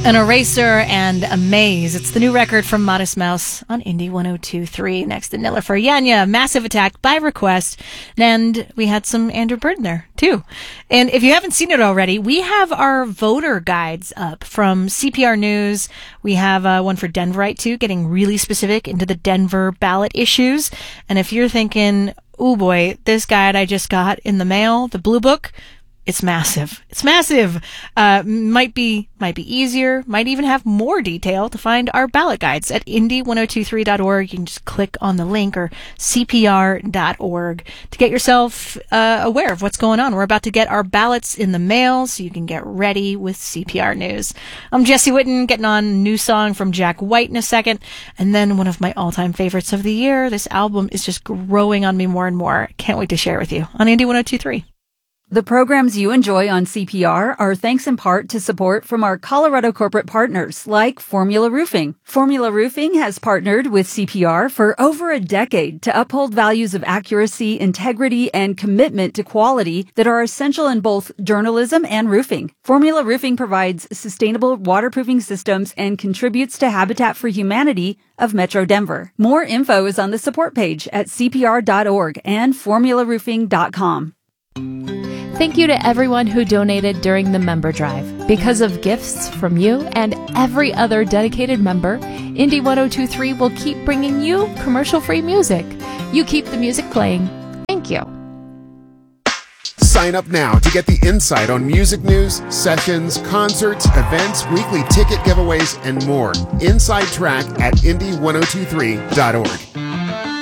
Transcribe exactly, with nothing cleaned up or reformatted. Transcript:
An Eraser and a Maze. It's the new record from Modest Mouse on Indie one oh two point three. Next to Nilla Faryanya, Massive Attack by request. And we had some Andrew Bird in there, too. And if you haven't seen it already, we have our voter guides up from C P R News. We have uh, one for Denverite, too, getting really specific into the Denver ballot issues. And if you're thinking, oh boy, this guide I just got in the mail, the Blue Book, it's massive. It's massive. Uh, might be, might be easier, might even have more detail to find our ballot guides at indie ten twenty-three dot org. You can just click on the link, or c p r dot org to get yourself uh, aware of what's going on. We're about to get our ballots in the mail, so you can get ready with C P R News. I'm Jesse Whitten, getting on a new song from Jack White in a second, and then one of my all-time favorites of the year. This album is just growing on me more and more. Can't wait to share with you on Indie ten twenty-three. The programs you enjoy on C P R are thanks in part to support from our Colorado corporate partners like Formula Roofing. Formula Roofing has partnered with C P R for over a decade to uphold values of accuracy, integrity, and commitment to quality that are essential in both journalism and roofing. Formula Roofing provides sustainable waterproofing systems and contributes to Habitat for Humanity of Metro Denver. More info is on the support page at c p r dot org and formula roofing dot com. Thank you to everyone who donated during the member drive. Because of gifts from you and every other dedicated member, Indie ten twenty-three will keep bringing you commercial-free music. You keep the music playing. Thank you. Sign up now to get the insight on music news, sessions, concerts, events, weekly ticket giveaways, and more. Inside Track at indie ten twenty-three dot org.